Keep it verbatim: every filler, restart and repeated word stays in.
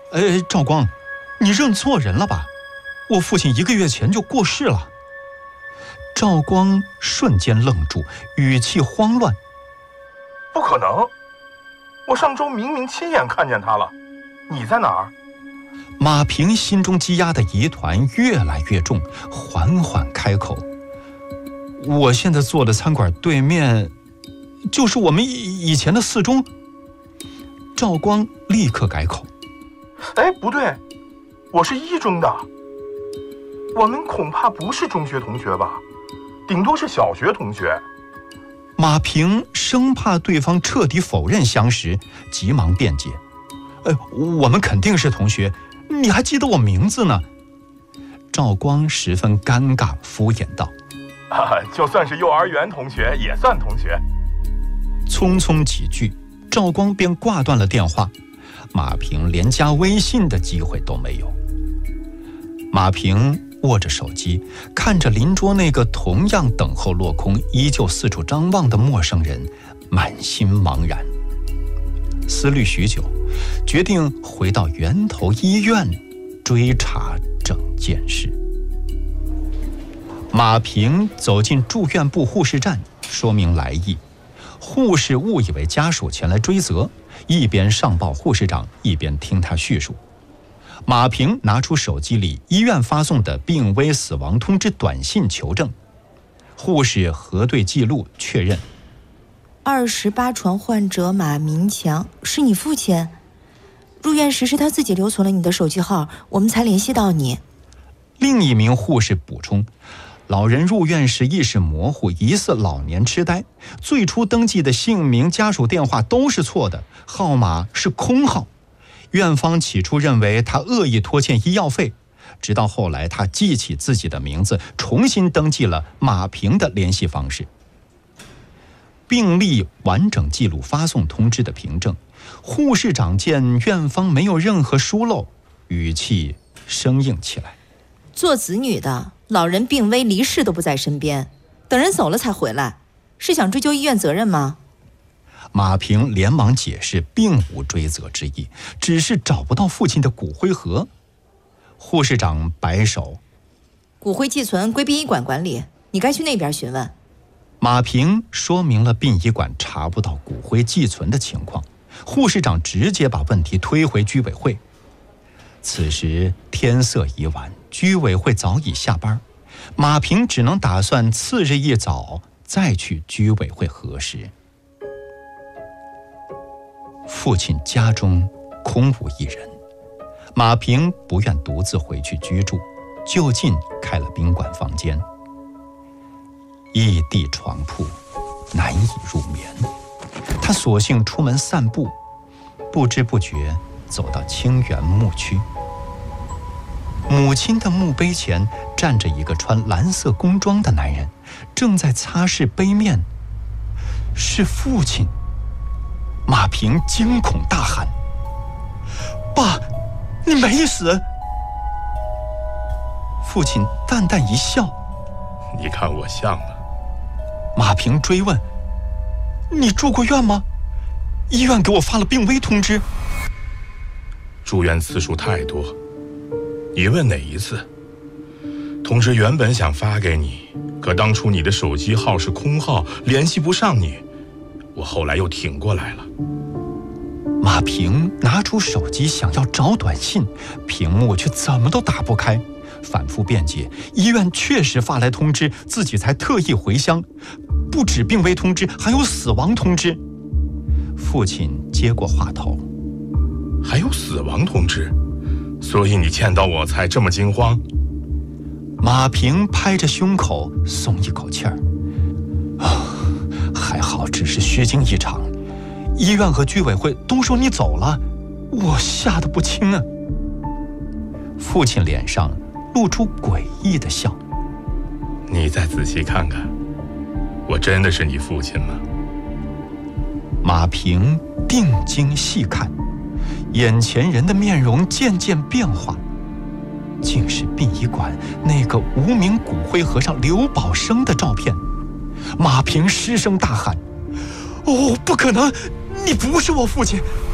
哎，赵光，你认错人了吧？我父亲一个月前就过世了。赵光瞬间愣住，语气慌乱。 不可能，我上周明明亲眼看见他了，你在哪儿？ 马平心中积压的疑团越来越重，缓缓开口：我现在坐的餐馆对面，就是我们以前的四中。赵光立刻改口： 哎，不对，我是一中的，我们恐怕不是中学同学吧，顶多是小学同学。 马平生怕对方彻底否认相识，急忙辩解：呃，我们肯定是同学，你还记得我名字呢。赵光十分尴尬，敷衍道： 啊，就算是幼儿园同学也算同学。 匆匆几句，赵光便挂断了电话，马平连加微信的机会都没有。马平握着手机，看着邻桌那个同样等候落空、依旧四处张望的陌生人，满心茫然。思虑许久，决定回到源头医院追查整件事。马平走进住院部护士站，说明来意。护士误以为家属前来追责，一边上报护士长，一边听他叙述。马平拿出手机里医院发送的病危死亡通知短信求证，护士核对记录确认： 二十八床患者马明强是你父亲，入院时是他自己留存了你的手机号，我们才联系到你。 另一名护士补充：老人入院时意识模糊，疑似老年痴呆，最初登记的姓名、家属电话都是错的，号码是空号。院方起初认为他恶意拖欠医药费，直到后来他记起自己的名字，重新登记了马平的联系方式。病历完整记录发送通知的凭证，护士长见院方没有任何疏漏，语气生硬起来： 做子女的，老人病危离世都不在身边，等人走了才回来，是想追究医院责任吗？ 马平连忙解释，并无追责之意，只是找不到父亲的骨灰盒。护士长摆手： 骨灰寄存归殡仪馆管理，你该去那边询问。 马平说明了殡仪馆查不到骨灰寄存的情况，护士长直接把问题推回居委会。此时天色已晚，居委会早已下班，马平只能打算次日一早再去居委会核实。父亲家中空无一人，马平不愿独自回去居住，就近开了宾馆房间。一地床铺，难以入眠，他索性出门散步，不知不觉走到清源墓区。母亲的墓碑前站着一个穿蓝色工装的男人，正在擦拭碑面。是父亲。马平惊恐大喊：爸，你没死！父亲淡淡一笑： 你看我像吗？ 马平追问：你住过院吗？医院给我发了病危通知。 住院次数太多，你问哪一次？通知原本想发给你，可当初你的手机号是空号，联系不上你，我后来又挺过来了。 马平拿出手机想要找短信，屏幕却怎么都打不开，反复辩解，医院确实发来通知，自己才特意回乡，不止病危通知，还有死亡通知。父亲接过话头： 还有死亡通知？所以你见到我才这么惊慌？ 马平拍着胸口松一口气儿：啊，还好只是虚惊一场，医院和居委会都说你走了，我吓得不轻啊。父亲脸上露出诡异的笑： 你再仔细看看，我真的是你父亲吗？ 马平定睛细看，眼前人的面容渐渐变化，竟是殡仪馆那个无名骨灰盒上刘宝生的照片。马平失声大喊：哦，不可能，你不是我父亲，